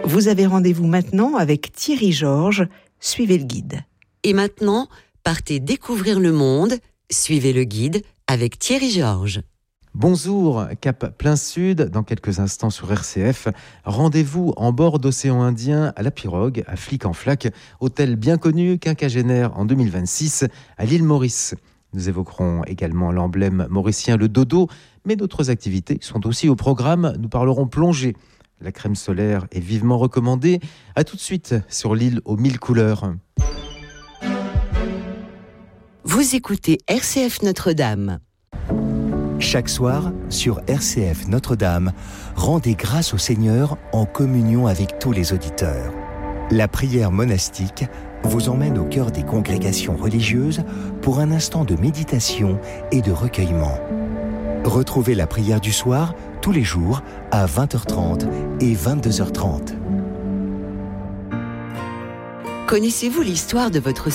Vous avez rendez-vous maintenant avec Thierry Georges. Suivez le guide. Et maintenant, partez découvrir le monde. Suivez le guide avec Thierry Georges. Bonjour, cap plein sud, dans quelques instants sur RCF. Rendez-vous en bord d'océan Indien à la Pirogue, à Flic-en-Flac, hôtel bien connu, quinquagénaire en 2026, à l'île Maurice. Nous évoquerons également l'emblème mauricien, le dodo, mais d'autres activités sont aussi au programme. Nous parlerons plongée. La crème solaire est vivement recommandée. A tout de suite sur l'île aux 1000 couleurs. Vous écoutez RCF Notre-Dame. Chaque soir, sur RCF Notre-Dame, rendez grâce au Seigneur en communion avec tous les auditeurs. La prière monastique vous emmène au cœur des congrégations religieuses pour un instant de méditation et de recueillement. Retrouvez la prière du soir tous les jours à 20h30 et 22h30. Connaissez-vous l'histoire de votre saint patron ?